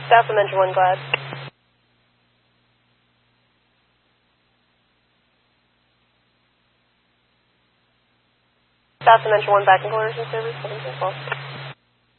South Dimension 1, glad. South Dimension 1, back in quarters and service, 7 12.